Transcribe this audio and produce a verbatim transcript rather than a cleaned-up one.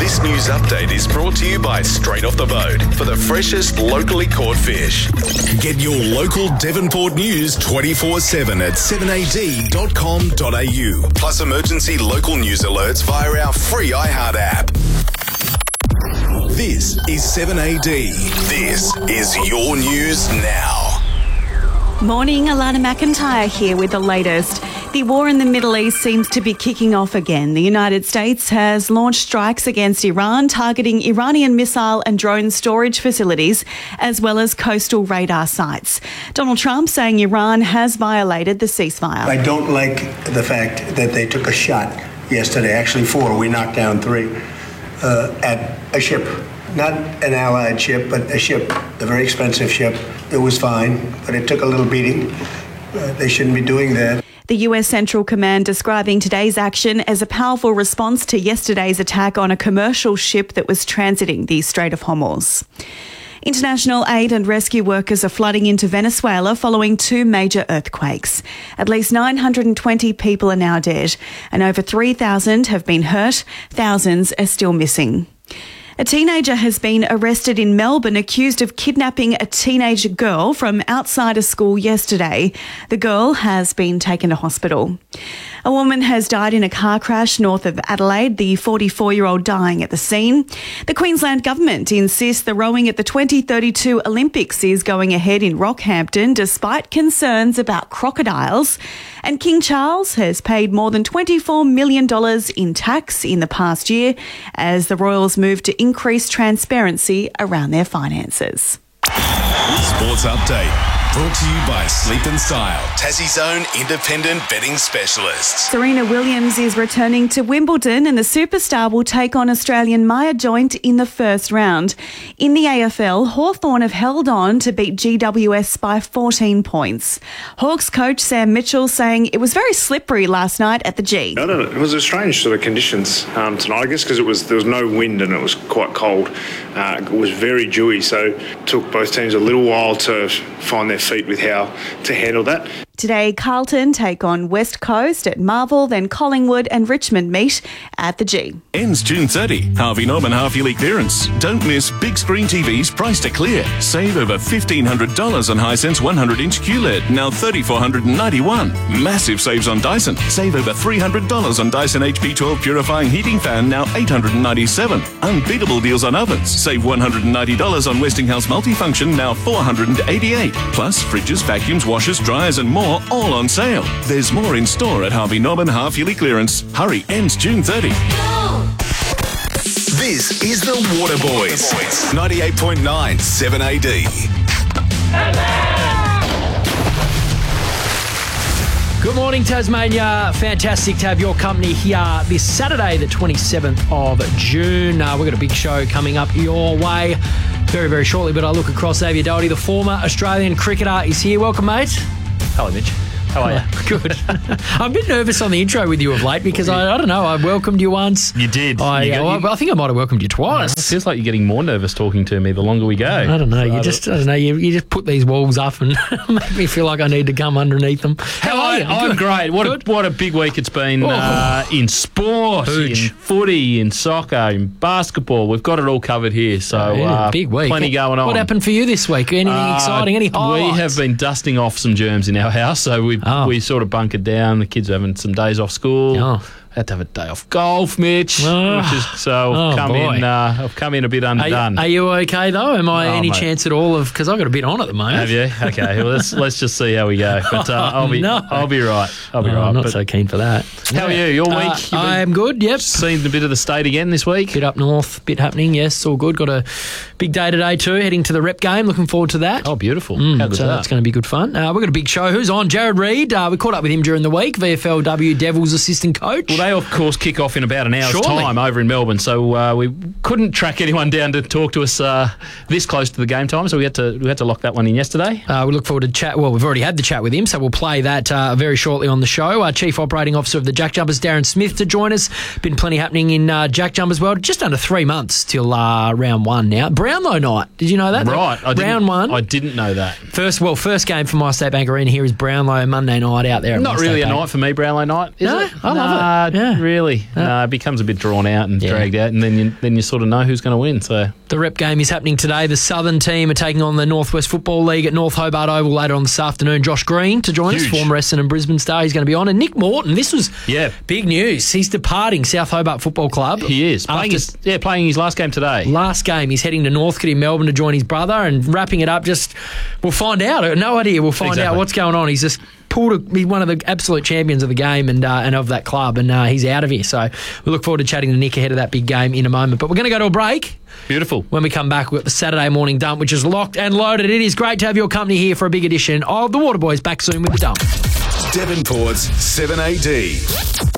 This news update is brought to you by Straight Off the Boat for the freshest locally caught fish. Get your local Devonport news twenty-four seven at seven a d dot com dot a u. Plus emergency local news alerts via our free iHeart app. This is seven A D. This is your news now. Morning, Alana McIntyre here with the latest. The war in the Middle East seems to be kicking off again. The United States has launched strikes against Iran, targeting Iranian missile and drone storage facilities, as well as coastal radar sites. Donald Trump saying Iran has violated the ceasefire. I don't like the fact that they took a shot yesterday, actually four, we knocked down three, uh, at a ship. Not an allied ship, but a ship, a very expensive ship. It was fine, but it took a little beating. Uh, they shouldn't be doing that. The U S Central Command describing today's action as a powerful response to yesterday's attack on a commercial ship that was transiting the Strait of Hormuz. International aid and rescue workers are flooding into Venezuela following two major earthquakes. At least nine hundred twenty people are now dead and over three thousand have been hurt. Thousands are still missing. A teenager has been arrested in Melbourne accused of kidnapping a teenage girl from outside a school yesterday. The girl has been taken to hospital. A woman has died in a car crash north of Adelaide, the forty-four-year-old dying at the scene. The Queensland Government insists the rowing at the twenty thirty-two Olympics is going ahead in Rockhampton despite concerns about crocodiles. And King Charles has paid more than twenty-four million dollars in tax in the past year as the royals move to increase transparency around their finances. Sports Update. Brought to you by Sleep and Style, Tassie's own independent betting specialists. Serena Williams is returning to Wimbledon and the superstar will take on Australian Maya Joint in the first round. In the A F L, Hawthorn have held on to beat G W S by fourteen points. Hawks coach Sam Mitchell saying it was very slippery last night at the G. I don't know. It was a strange sort of conditions um, tonight, I guess, because it was there was no wind and it was quite cold. Uh, it was very dewy, so it took both teams a little while to find their feet with how to handle that. Today, Carlton take on West Coast at Marvel, then Collingwood and Richmond meet at the G. Ends June thirtieth. Harvey Norman half-yearly clearance. Don't miss big screen T Vs priced to clear. Save over fifteen hundred dollars on Hisense one hundred inch Q L E D, now three thousand four hundred ninety-one dollars. Massive saves on Dyson. Save over three hundred dollars on Dyson H P twelve Purifying Heating Fan, now eight hundred ninety-seven dollars. Unbeatable deals on ovens. Save one hundred ninety dollars on Westinghouse Multifunction, now four hundred eighty-eight dollars. Plus, fridges, vacuums, washers, dryers and more, all on sale. There's more in store at Harvey Norman half-yearly clearance. Hurry, ends June thirtieth. This is the Water Boys. ninety-eight point nine seven A D. Good morning, Tasmania. Fantastic to have your company here this Saturday, the twenty-seventh of June. Uh, we've got a big show coming up your way very, very shortly, but I look across Xavier Doherty, the former Australian cricketer, is here. Welcome, mate. Hello, Mitch. How are you? Good. I'm a bit nervous on the intro with you of late because I, I don't know, I welcomed you once. You did. I, you uh, got, you, I think I might have welcomed you twice. It feels like you're getting more nervous talking to me the longer we go. I don't know. So You I just, I don't know. You, you just put these walls up and make me feel like I need to come underneath them. How How are you? I'm Good. great. What Good. a, what a big week it's been Oh. uh, in sport, Huge. in footy, in soccer, in basketball. We've got it all covered here. So Yeah, uh, big week. Plenty going on. What happened for you this week? Anything Uh, exciting? Any highlights? We have been dusting off some germs in our house, so we Oh. we sort of bunkered down. The kids are having some days off school. Oh. Had to have a day off golf, Mitch. Oh. Which is, so Oh, I've come boy. in. Uh, I've come in a bit Are you, underdone. are you okay though? Am I Oh, any mate. chance at all of? Because I've got a bit on at the moment. Have you? Okay. Well, let's let's just see how we go. But uh, I'll be No. I'll be right. I'll be Oh, right. I'm not But so keen for that. how are you? Your week? Uh, You've been I am good. Yep. Seen a bit of the state again this week. Bit up north, bit happening. Yes, all good. Got a big day today too. Heading to the rep game. Looking forward to that. Oh, beautiful! Mm, How good's so that? that's going to be good fun. Uh, we've got a big show. Who's on? Jared Reid. Uh, we caught up with him during the week. V F L W Devils assistant coach. Well, they of course kick off in about an hour's Surely. time over in Melbourne, so uh, we couldn't track anyone down to talk to us uh, this close to the game time. So we had to we had to lock that one in yesterday. Uh, we look forward to chat. Well, we've already had the chat with him, so we'll play that uh, very shortly on the show. Our Chief Operating Officer of the Jack Jumpers, Darren Smith, to join us. Been plenty happening in uh, Jack Jumpers world. Just under three months till uh, round one now. Brownlow night. Did you know that? Right, I didn't, round one. I didn't know that. First, well, first game for My State Bank Arena here is Brownlow Monday night out there. At Not My really State a Bank. night for me, Brownlow night, is No, it? I love Nah, Yeah. really. No, it becomes a bit drawn out and Yeah. dragged out, and then you, then you sort of know who's going to win. So The rep game is happening today. The Southern team are taking on the Northwest Football League at North Hobart Oval later on this afternoon. Josh Green to join us, Huge. former Essendon and Brisbane star. He's going to be on. And Nick Morton, this was Yeah. big news. He's departing South Hobart Football Club. he is playing After his, yeah playing his last game today. last game, he's heading to Northcote in Melbourne to join his brother, and wrapping it up. Just we'll find out. No idea. We'll find out Exactly. what's going on. He's just pulled. A, he's one of the absolute champions of the game and uh, and of that club, and uh, he's out of here. So we look forward to chatting to Nick ahead of that big game in a moment. But we're going to go to a break. Beautiful. When we come back, we've got the Saturday morning dump, which is locked and loaded. It is great to have your company here for a big edition of the Waterboys. Back soon with the dump. Devonport's seven A D.